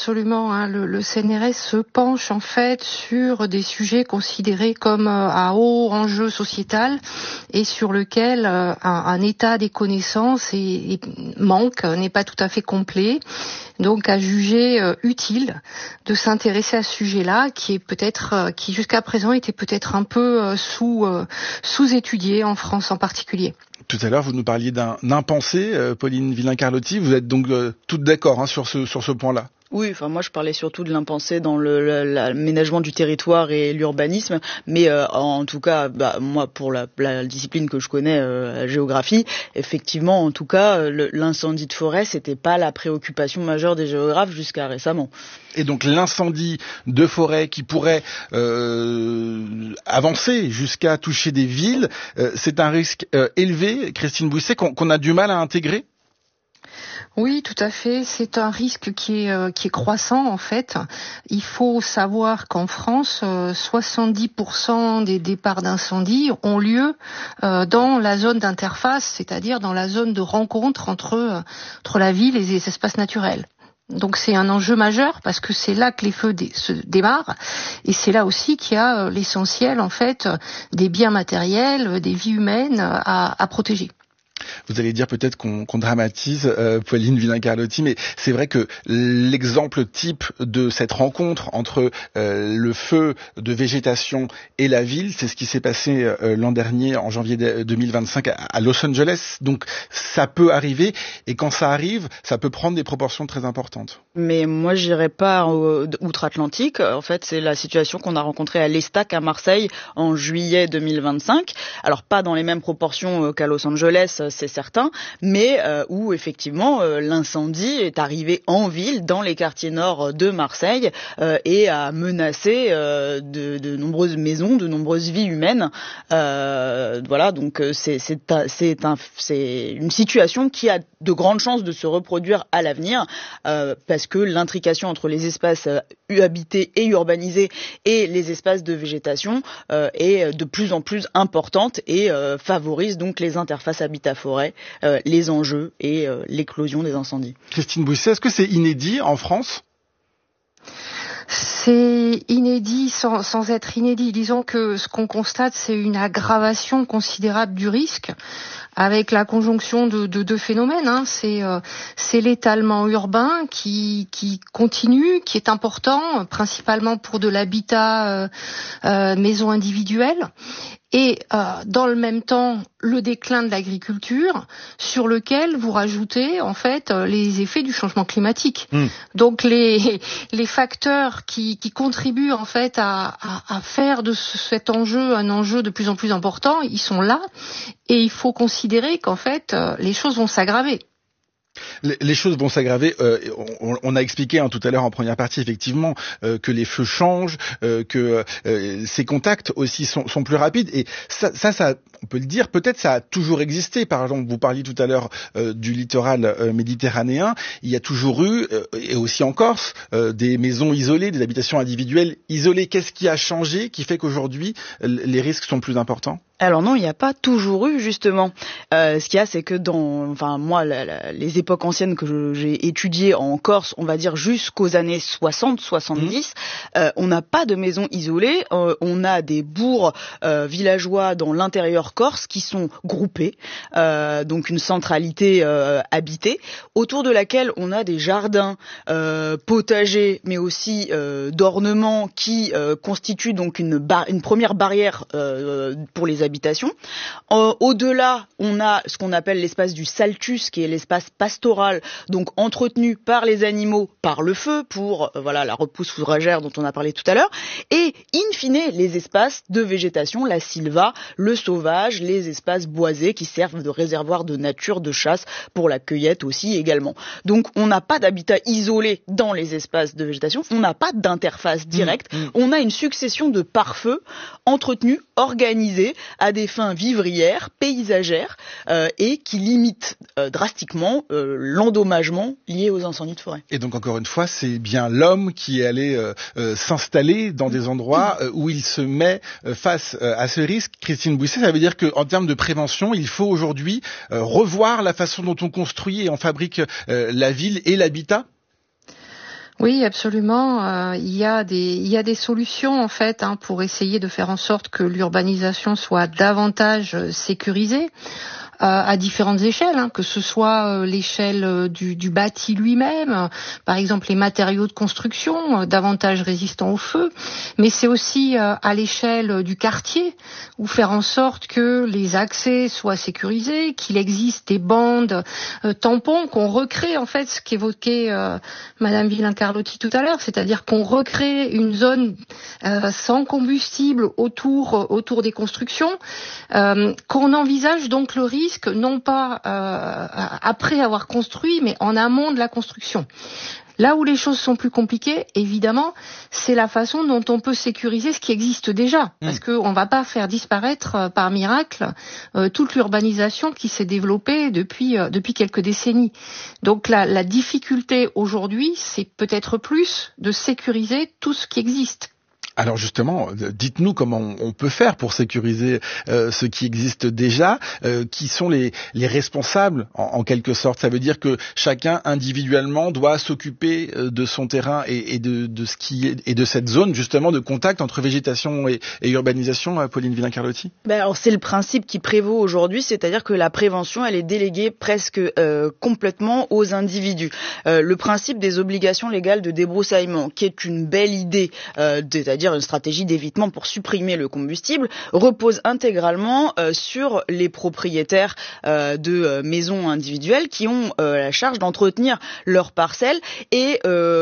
absolument. Le CNRS se penche en fait sur des sujets considérés comme à haut enjeu sociétal et sur lequel un état des connaissances n'est pas tout à fait complet. Donc à juger utile de s'intéresser à ce sujet-là qui jusqu'à présent était peut-être un peu sous-étudié en France en particulier. Tout à l'heure, vous nous parliez d'un impensé, Pauline Villain-Carlotti. Vous êtes donc toutes d'accord sur ce point-là? Oui, enfin moi je parlais surtout de l'impensé dans l'aménagement du territoire et l'urbanisme, mais en tout cas, moi pour la discipline que je connais, la géographie, effectivement, en tout cas, l'incendie de forêt, c'était pas la préoccupation majeure des géographes jusqu'à récemment. Et donc l'incendie de forêt qui pourrait avancer jusqu'à toucher des villes, c'est un risque élevé, Christine Bouisset, qu'on a du mal à intégrer? Oui, tout à fait. C'est un risque qui est croissant en fait. Il faut savoir qu'en France, 70% des départs d'incendie ont lieu dans la zone d'interface, c'est-à-dire dans la zone de rencontre entre la ville et les espaces naturels. Donc c'est un enjeu majeur parce que c'est là que les feux se démarrent et c'est là aussi qu'il y a l'essentiel en fait des biens matériels, des vies humaines à protéger. Vous allez dire peut-être qu'on dramatise, Pauline Villain-Carlotti, mais c'est vrai que l'exemple type de cette rencontre entre le feu de végétation et la ville, c'est ce qui s'est passé l'an dernier, en janvier 2025, à Los Angeles. Donc ça peut arriver, et quand ça arrive, ça peut prendre des proportions très importantes. Mais moi, j'irais pas outre-Atlantique. En fait, c'est la situation qu'on a rencontrée à l'Estac à Marseille en juillet 2025. Alors pas dans les mêmes proportions qu'à Los Angeles, c'est certain, mais où effectivement l'incendie est arrivé en ville, dans les quartiers nord de Marseille, et a menacé de nombreuses maisons, de nombreuses vies humaines. Voilà, donc c'est une situation qui a de grandes chances de se reproduire à l'avenir, parce que l'intrication entre les espaces habités et urbanisés et les espaces de végétation est de plus en plus importante et favorise donc les interfaces habitat-forêt, les enjeux et l'éclosion des incendies. Christine Bouisset, est-ce que c'est inédit en France ? C'est inédit sans être inédit. Disons que ce qu'on constate, c'est une aggravation considérable du risque, avec la conjonction de deux phénomènes. C'est l'étalement urbain qui continue, qui est important, principalement pour de l'habitat maison individuelle. Et dans le même temps, le déclin de l'agriculture, sur lequel vous rajoutez en fait les effets du changement climatique. Donc les facteurs qui contribuent en fait à faire de cet enjeu un enjeu de plus en plus important, ils sont là, et il faut considérer qu'en fait les choses vont s'aggraver. Les choses vont s'aggraver. On a expliqué tout à l'heure en première partie effectivement que les feux changent, que ces contacts aussi sont plus rapides. Et ça, on peut le dire, peut-être ça a toujours existé. Par exemple, vous parliez tout à l'heure du littoral méditerranéen. Il y a toujours eu, et aussi en Corse, des maisons isolées, des habitations individuelles isolées. Qu'est-ce qui a changé, qui fait qu'aujourd'hui les risques sont plus importants ? Alors non, il n'y a pas toujours eu, justement. Ce qu'il y a, c'est que moi, les époques anciennes que j'ai étudiées en Corse, on va dire jusqu'aux années 60-70, on n'a pas de maisons isolées, on a des bourgs villageois dans l'intérieur corse qui sont groupés, donc une centralité habitée, autour de laquelle on a des jardins potagers, mais aussi d'ornements qui constituent donc une première barrière pour les habitations. Au-delà, on a ce qu'on appelle l'espace du saltus, qui est l'espace pastoral, donc entretenu par les animaux, par le feu, pour la repousse fourragère dont on a parlé tout à l'heure, et in fine les espaces de végétation, la silva, le sauvage, les espaces boisés qui servent de réservoir de nature, de chasse, pour la cueillette aussi également. Donc on n'a pas d'habitat isolé dans les espaces de végétation, on n'a pas d'interface directe, on a une succession de pare-feux entretenus, organisés à des fins vivrières, paysagères, et qui limitent drastiquement l'endommagement lié aux incendies de forêt. Et donc encore une fois, c'est bien l'homme qui est allé s'installer dans des endroits où il se met face à ce risque. Christine Bouisset, ça veut dire qu'en termes de prévention, il faut aujourd'hui revoir la façon dont on construit et on fabrique la ville et l'habitat ? Oui, absolument. Il y a des solutions en fait pour essayer de faire en sorte que l'urbanisation soit davantage sécurisée. À différentes échelles, que ce soit l'échelle du bâti lui-même, par exemple les matériaux de construction, davantage résistants au feu, mais c'est aussi à l'échelle du quartier, où faire en sorte que les accès soient sécurisés, qu'il existe des bandes tampons, qu'on recrée en fait ce qu'évoquait Madame Villain-Carlotti tout à l'heure, c'est-à-dire qu'on recrée une zone sans combustible autour des constructions, qu'on envisage donc le risque non pas après avoir construit, mais en amont de la construction. Là où les choses sont plus compliquées, évidemment, c'est la façon dont on peut sécuriser ce qui existe déjà. Parce qu'on ne va pas faire disparaître par miracle toute l'urbanisation qui s'est développée depuis quelques décennies. Donc la difficulté aujourd'hui, c'est peut-être plus de sécuriser tout ce qui existe. Alors justement, dites-nous comment on peut faire pour sécuriser ce qui existe déjà. Qui sont les responsables en quelque sorte? Ça veut dire que chacun individuellement doit s'occuper de son terrain et de ce qui est, et de cette zone justement de contact entre végétation et urbanisation. Pauline Villain-Carlotti. Alors c'est le principe qui prévaut aujourd'hui, c'est-à-dire que la prévention elle est déléguée presque complètement aux individus. Le principe des obligations légales de débroussaillement, qui est une belle idée, c'est-à-dire une stratégie d'évitement pour supprimer le combustible, repose intégralement sur les propriétaires de maisons individuelles qui ont la charge d'entretenir leurs parcelles et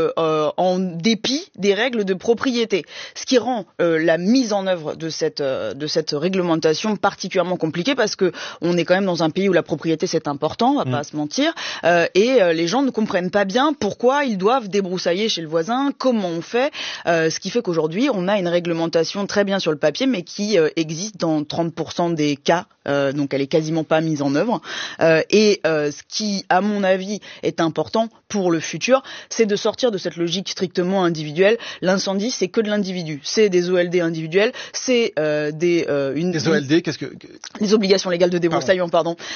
en dépit des règles de propriété. Ce qui rend la mise en œuvre de cette réglementation particulièrement compliquée parce que on est quand même dans un pays où la propriété c'est important, on va pas se mentir, et les gens ne comprennent pas bien pourquoi ils doivent débroussailler chez le voisin, comment on fait, ce qui fait qu'aujourd'hui on a une réglementation très bien sur le papier, mais qui existe dans 30% des cas, donc elle est quasiment pas mise en œuvre. Et ce qui, à mon avis, est important pour le futur, c'est de sortir de cette logique strictement individuelle. L'incendie, c'est que de l'individu, c'est des OLD individuels, c'est des OLD, qu'est-ce que les obligations légales de débroussaillement,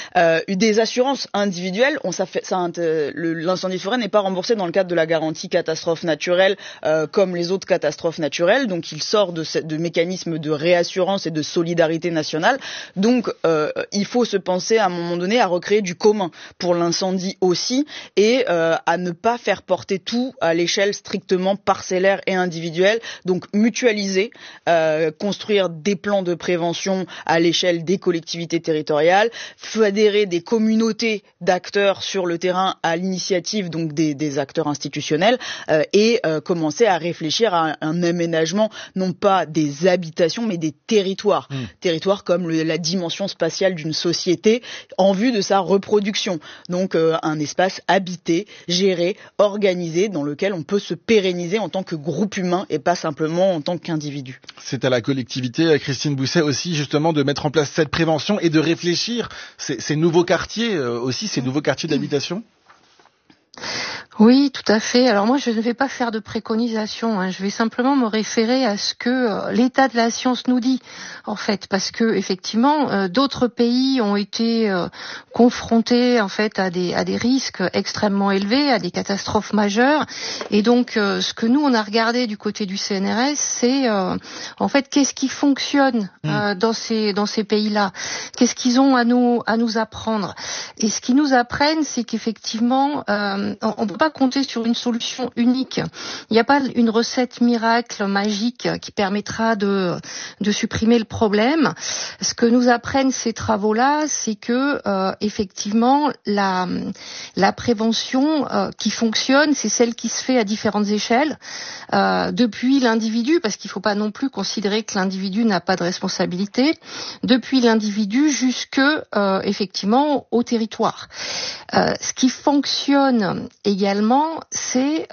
des assurances individuelles. L'incendie de forêt n'est pas remboursé dans le cadre de la garantie catastrophe naturelle comme les autres catastrophes naturelles. Donc il sort de mécanismes de réassurance et de solidarité nationale. Donc il faut se penser à un moment donné à recréer du commun pour l'incendie aussi et à ne pas faire porter tout à l'échelle strictement parcellaire et individuelle. Donc mutualiser, construire des plans de prévention à l'échelle des collectivités territoriales, fédérer des communautés d'acteurs sur le terrain à l'initiative donc des acteurs institutionnels et commencer à réfléchir à un aménagement non pas des habitations mais des territoires. Territoires comme la dimension spatiale d'une société en vue de sa reproduction. Donc un espace habité, géré, organisé dans lequel on peut se pérenniser en tant que groupe humain et pas simplement en tant qu'individu. C'est à la collectivité, Christine Bousset aussi, justement de mettre en place cette prévention et de réfléchir ces nouveaux quartiers aussi, ces nouveaux quartiers d'habitation. Oui, tout à fait. Alors moi, je ne vais pas faire de préconisation. Je vais simplement me référer à ce que l'état de la science nous dit, en fait, parce que effectivement, d'autres pays ont été confrontés, en fait, à des risques extrêmement élevés, à des catastrophes majeures. Et donc, ce que nous on a regardé du côté du CNRS, c'est en fait qu'est-ce qui fonctionne dans ces pays-là, qu'est-ce qu'ils ont à nous apprendre. Et ce qu'ils nous apprennent, c'est qu'effectivement, on peut pas compter sur une solution unique. Il n'y a pas une recette miracle magique qui permettra de supprimer le problème. Ce que nous apprennent ces travaux-là, c'est que effectivement la prévention qui fonctionne, c'est celle qui se fait à différentes échelles, depuis l'individu, parce qu'il ne faut pas non plus considérer que l'individu n'a pas de responsabilité, depuis l'individu jusque effectivement au territoire. Ce qui fonctionne également, c'est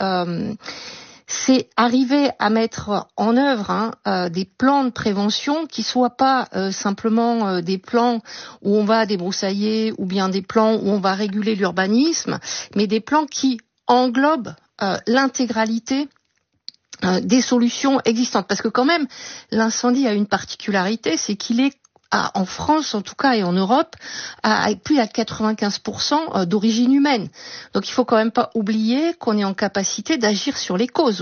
arriver à mettre en œuvre des plans de prévention qui soient pas simplement des plans où on va débroussailler ou bien des plans où on va réguler l'urbanisme, mais des plans qui englobent l'intégralité des solutions existantes. Parce que quand même, l'incendie a une particularité, c'est qu'il est en France en tout cas et en Europe, a plus à 95% d'origine humaine. Donc il faut quand même pas oublier qu'on est en capacité d'agir sur les causes